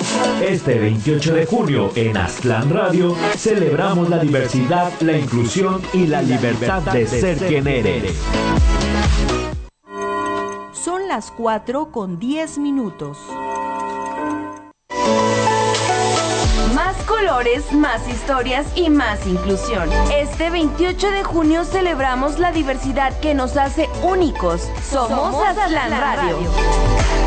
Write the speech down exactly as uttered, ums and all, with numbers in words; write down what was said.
Este veintiocho de junio en Aztlán Radio celebramos la diversidad, la inclusión y la libertad de ser quien eres. Son las cuatro con diez minutos. Más colores, más historias y más inclusión. Este veintiocho de junio celebramos la diversidad que nos hace únicos. Somos Aztlán Radio.